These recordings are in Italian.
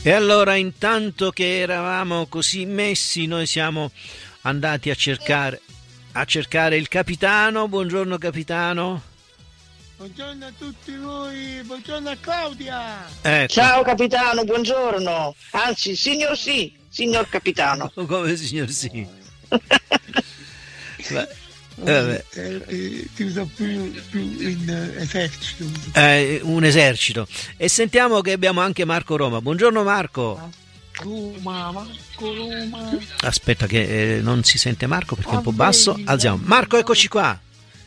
E allora, intanto che eravamo così messi, noi siamo andati a cercare il capitano. Buongiorno capitano. Buongiorno a tutti voi, buongiorno a Claudia. Ecco. Ciao capitano, buongiorno. Anzi, signor capitano. Come signor sì. Ti uso più in esercito. Un esercito. E sentiamo che abbiamo anche Marco Roma. Buongiorno Marco. Roma. Aspetta che non si sente Marco perché è un po' basso. Alziamo. Marco, eccoci qua.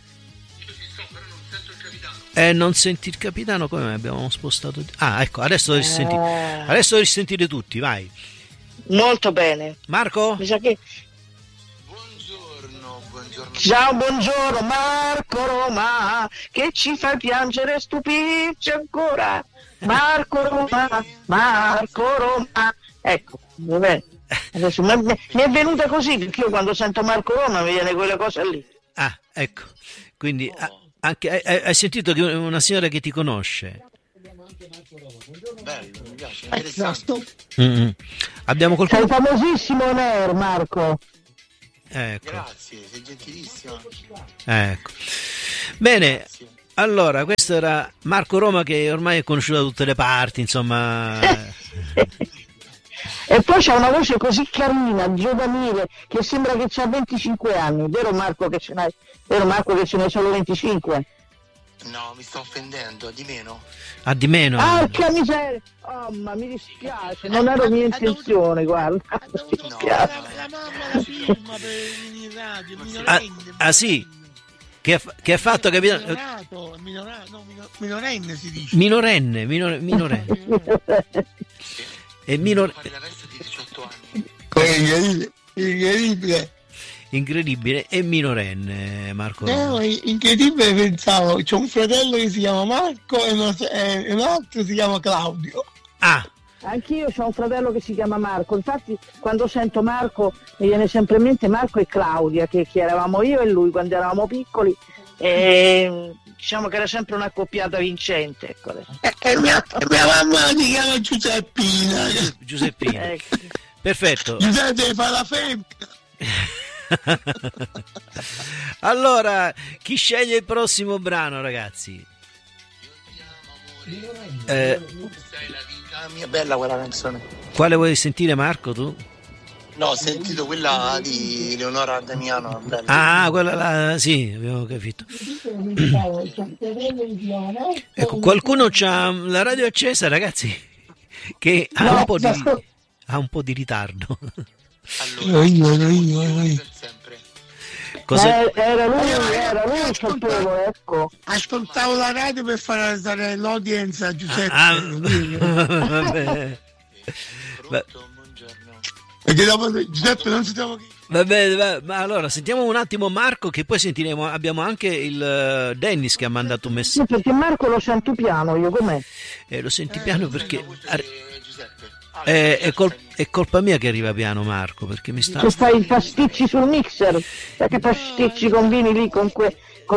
Non senti il capitano, come abbiamo spostato? Ah, ecco, adesso devi sentire. Adesso devi sentire tutti, vai. Molto bene. Marco? Mi sa che... Buongiorno. Ciao, buongiorno Marco Roma, che ci fai piangere e stupirci ancora. Marco Roma. Ecco, vabbè. Adesso mi è venuta così, perché io quando sento Marco Roma mi viene quella cosa lì. Ah, ecco. Quindi anche hai sentito che una signora che ti conosce. Bello, mi piace, interessante. Abbiamo qualcuno. Sei famosissimo Ner, Marco. Ecco. Grazie, sei gentilissimo. Ecco. Bene. Grazie. Allora, questo era Marco Roma, che ormai è conosciuto da tutte le parti, insomma. E poi c'ha una voce così carina, giovanile, che sembra che c'ha 25 anni, vero Marco che ce n'hai? Vero Marco che ce n'hai solo 25? No, mi sto offendendo, di meno. Ah, di meno. Porca miseria! Oh, ma mi dispiace, non era mia intenzione, guarda. Mi dispiace. La mamma la firma per venire in radio, minorenne. Sì. Che ha fatto capitano? Minorenne si dice. Minorenne. E Fare la versa di 18 anni. incredibile e minorenne Marco Roma. Incredibile, pensavo, c'è un fratello che si chiama Marco e un altro si chiama Claudio. Ah, Anch'io ho un fratello che si chiama Marco, infatti quando sento Marco mi viene sempre in mente Marco e Claudia, che eravamo io e lui quando eravamo piccoli, e diciamo che era sempre una accoppiata vincente. Ecco. E mia mamma si chiama Giuseppina. Ecco. Perfetto. Giuseppe deve fare la femmina. Allora, chi sceglie il prossimo brano, ragazzi? Sei la vita mia, bella quella canzone. Quale vuoi sentire, Marco, tu? No, ho sentito quella di Leonora Damiano, bella. Ah, quella là, sì, abbiamo capito. Ecco, qualcuno c'ha la radio accesa, ragazzi, che ha un po' di ritardo. Allora, io. Sempre. Era lui il sapevo, ecco. Ascoltavo la radio per fare stare l'audience a Giuseppe. Vabbè. Pronto, buongiorno. Perché dopo Giuseppe non si trova chi. Va bene, ma allora sentiamo un attimo Marco, che poi sentiremo. Abbiamo anche il Dennis che ha mandato un Sì, messaggio. perché Marco lo sento piano, io com'è? Lo senti piano perché Giuseppe. è colpa mia che arriva piano Marco, perché mi sta. Se fai i pasticci sul mixer, sai che pasticci combini lì con quei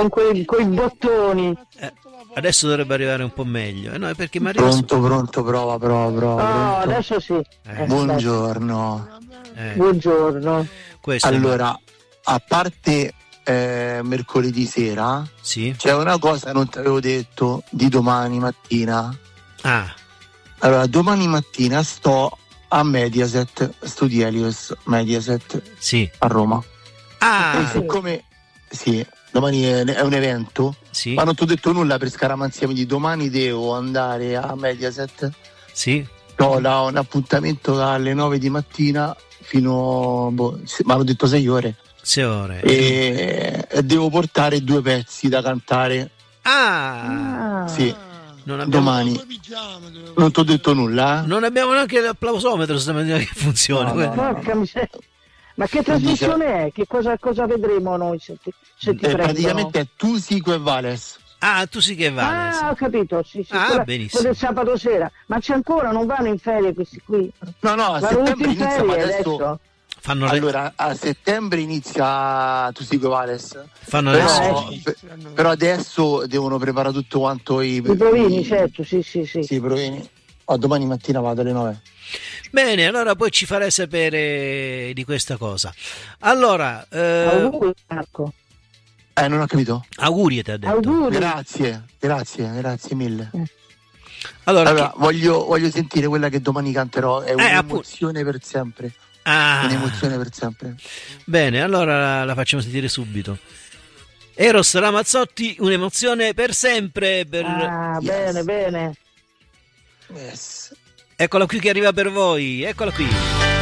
bottoni. Adesso dovrebbe arrivare un po' meglio. No, è perché Maria. Pronto, prova. Oh, adesso sì. Buongiorno. Buongiorno. Questo Allora, a parte mercoledì sera, sì. c'è una cosa che non ti avevo detto di domani mattina. Ah, Allora, domani mattina sto a Mediaset, Studi Helios Mediaset sì. a Roma. Ah, E siccome sì, domani è un evento, sì. ma non ti ho detto nulla per scaramanzia, quindi domani devo andare a Mediaset. Sì. Ho un appuntamento dalle 9 di mattina fino mi hanno detto 6 ore. 6 ore. E devo portare 2 pezzi da cantare. Ah, Sì, non abbiamo, domani. Non ti ho detto nulla, non abbiamo neanche l'applausometro stamattina che funziona. No. Porca miseria. Ma che trasmissione è? Che cosa vedremo noi se ti prendono? praticamente è Tu Sico e Vales. Ah, tu sì che vale. Ah, ho capito, sì. Benissimo. Del sabato sera. Ma c'è ancora, non vanno in ferie questi qui? No, a Vanno settembre tutti in inizia, ma ferie adesso. Fanno Allora, a settembre inizia Tu Sico e Vales. fanno Però adesso devono preparare tutto quanto I provini, certo, sì. Sì, i provini. Domani mattina vado alle 9. Bene, allora poi ci farai sapere di questa cosa. Allora, Auguri, Marco. Non ho capito. auguri ti ha detto. Auguri. Grazie mille. Allora, Voglio sentire quella che domani canterò, è un'emozione per sempre. Un'emozione per sempre. Bene, allora la facciamo sentire subito. Eros Ramazzotti, un'emozione per sempre. Bene, bene. Yes. Eccola qui che arriva per voi, eccola qui.